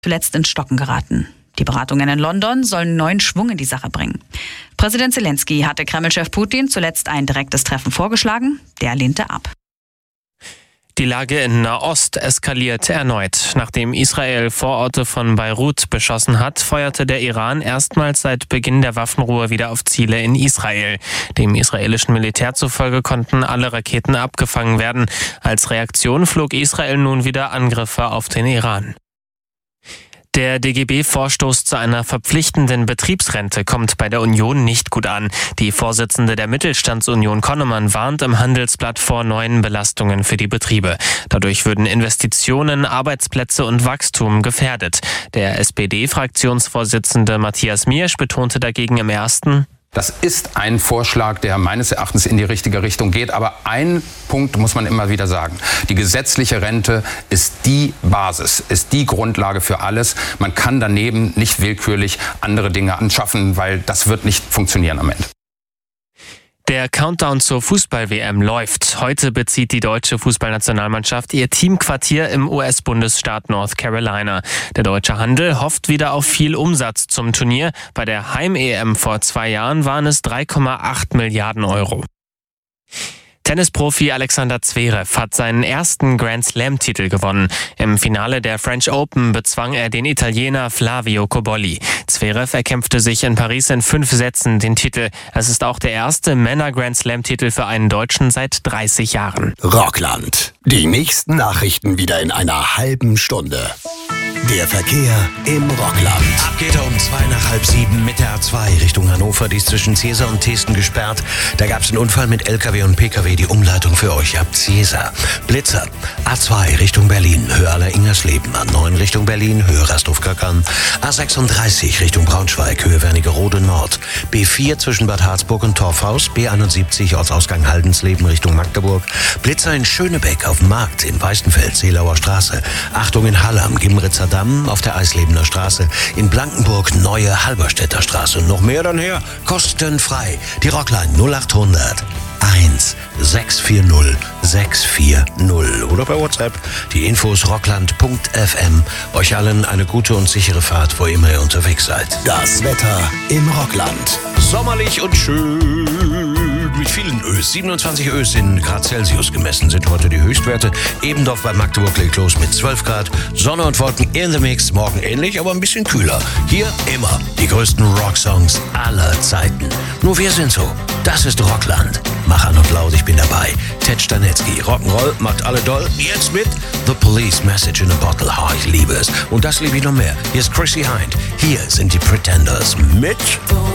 zuletzt ins Stocken geraten. Die Beratungen in London sollen neuen Schwung in die Sache bringen. Präsident Zelensky hatte Kreml-Chef Putin zuletzt ein direktes Treffen vorgeschlagen. Der lehnte ab. Die Lage in Nahost eskaliert erneut. Nachdem Israel Vororte von Beirut beschossen hat, feuerte der Iran erstmals seit Beginn der Waffenruhe wieder auf Ziele in Israel. Dem israelischen Militär zufolge konnten alle Raketen abgefangen werden. Als Reaktion flog Israel nun wieder Angriffe auf den Iran. Der DGB-Vorstoß zu einer verpflichtenden Betriebsrente kommt bei der Union nicht gut an. Die Vorsitzende der Mittelstandsunion Konnemann warnt im Handelsblatt vor neuen Belastungen für die Betriebe. Dadurch würden Investitionen, Arbeitsplätze und Wachstum gefährdet. Der SPD-Fraktionsvorsitzende Matthias Miersch betonte dagegen im ersten: Das ist ein Vorschlag, der meines Erachtens in die richtige Richtung geht. Aber ein Punkt muss man immer wieder sagen. Die gesetzliche Rente ist die Basis, ist die Grundlage für alles. Man kann daneben nicht willkürlich andere Dinge anschaffen, weil das wird nicht funktionieren am Ende. Der Countdown zur Fußball-WM läuft. Heute bezieht die deutsche Fußballnationalmannschaft ihr Teamquartier im US-Bundesstaat North Carolina. Der deutsche Handel hofft wieder auf viel Umsatz zum Turnier. Bei der Heim-EM vor 2 Jahren waren es 3,8 Milliarden Euro. Tennisprofi Alexander Zverev hat seinen ersten Grand-Slam-Titel gewonnen. Im Finale der French Open bezwang er den Italiener Flavio Cobolli. Zverev erkämpfte sich in Paris in 5 Sätzen den Titel. Es ist auch der erste Männer-Grand-Slam-Titel für einen Deutschen seit 30 Jahren. Rockland. Die nächsten Nachrichten wieder in einer halben Stunde. Der Verkehr im Rockland. Ab geht er um 6:55 mit der A2 Richtung Hannover. Die ist zwischen Ziesar und Testen gesperrt. Da gab es einen Unfall mit LKW und PKW. Die Umleitung für euch ab Ziesar. Blitzer. A2 Richtung Berlin. Höhe Aller-Ingersleben. A9 Richtung Berlin. Höhe Rasthof-Köckern. A36 Richtung Braunschweig. Höhe Wernigerode Nord. B4 zwischen Bad Harzburg und Torfhaus. B71 Ortsausgang Haldensleben Richtung Magdeburg. Blitzer in Schönebeck auf dem Markt. In Weißenfeld. Seelauer Straße. Achtung in Halle am Gimritzer Damm auf der Eislebener Straße, in Blankenburg Neue Halberstädter Straße. Noch mehr dann her, kostenfrei. Die Rockline 0800 1 640 640 oder bei WhatsApp. Die Infos rockland.fm. Euch allen eine gute und sichere Fahrt, wo immer ihr unterwegs seid. Das Wetter im Rockland. Sommerlich und schön. Mit vielen Ös. 27 Ös in Grad Celsius gemessen sind heute die Höchstwerte. Ebendorf bei Magdeburg legt los mit 12 Grad. Sonne und Wolken in the Mix. Morgen ähnlich, aber ein bisschen kühler. Hier immer die größten Rocksongs aller Zeiten. Nur wir sind so. Das ist Rockland. Mach an und laut, ich bin dabei. Ted Stanetzky, Rock'n'Roll, macht alle doll. Jetzt mit The Police, Message in a Bottle. Ha, ich liebe es. Und das liebe ich noch mehr. Hier ist Chrissy Hind. Hier sind die Pretenders mit